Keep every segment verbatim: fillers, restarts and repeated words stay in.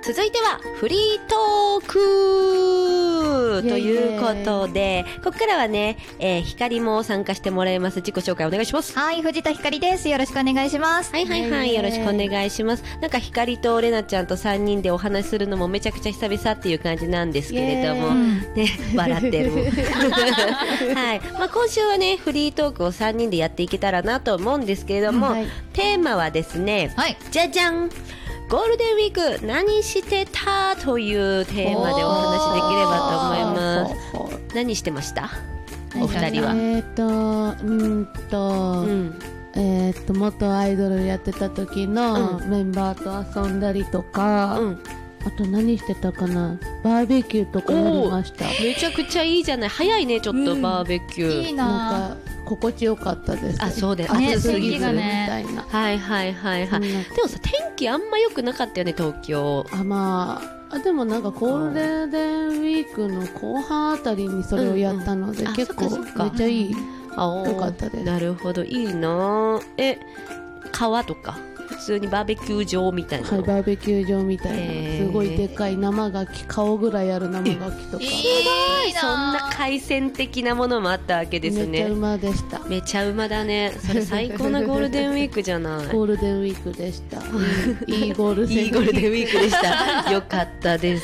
続いてはフリートークということで、ここからはね、えー、光も参加してもらいます。自己紹介お願いします。 はい、藤田光です。よろしくお願いします。 はいはいはい、よろしくお願いします。なんか光とレナちゃんとさんにんでお話しするのもめちゃくちゃ久々っていう感じなんですけれども、ね、笑ってる。はい、まあ、今週はね、フリートークをさんにんでやっていけたらなと思うんですけれども、はい、テーマはですね、はい、じゃじゃん、ゴールデンウィーク何してたというテーマでお話できればと思います。何してました？お二人は。 えーとうんと、うん、えーと元アイドルやってた時のメンバーと遊んだりとか、うん、あと何してたかな、バーベキューとかやりました。 めちゃくちゃいいじゃない。早いね、ちょっとバーベキュー、うん、 いいな。 なんか心地よかったです。 あ、そうです。 ね、 暑すぎず、 ね、 みたいな。はいはいはいはい。でもさ、天気あんま良くなかったよね、東京。 あ、まあ、あでもなんかゴールデンウィークの後半あたりにそれをやったので、うんうん、結構めっちゃいい。良かったです。 なるほど、いいな。え、川とか普通にバーベキュー場みたいな。 はい、バーベキュー場みたいな、えー、すごいでっかい生牡蠣、顔ぐらいある生牡蠣とか。 すごい、そんな海鮮的なものもあったわけですね。 めちゃうまでした。 めちゃうまだね。それ最高なゴールデンウィークじゃない。 ゴールデンウィークでした。いいゴールデンウィーク。 いいゴールデンウィークでした。よかったです。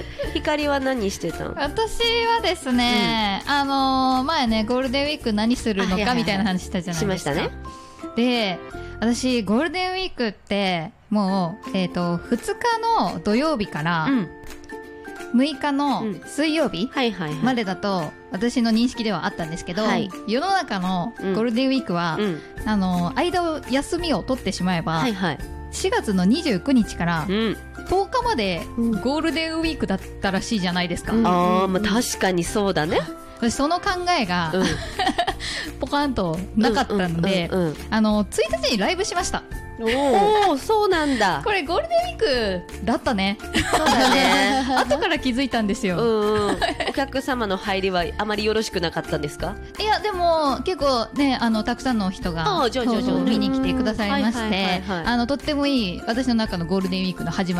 光は何してたの？ 私はですね、うん、あのー、前ねゴールデンウィーク何するのかみたいな話したじゃないですか。しましたね。で、私ゴールデンウィークってもう、えーと、ふつかの土曜日からむいかの水曜日までだと私の認識ではあったんですけど、はい、世の中のゴールデンウィークは、うん、あの間を休みを取ってしまえば、はいはい、しがつのにじゅうくにちからとおかまでゴールデンウィークだったらしいじゃないですか。 うん、あー、まあ、確かにそうだね。 私その考えが、うん、ポカンとなかったんで、うんうんうんうん、あのついたちにライブしました。 おお、そうなんだ。 これゴールデンウィークだったね。 そうだね。 後から気づいたんですよ。 うんうん、お客様の入りはあまりよろしくなかったんですか？ いや、でも結構ね、あのたくさんの人が見に来てくださいまして、あのとってもいい私の中のゴールデンウィークの始まり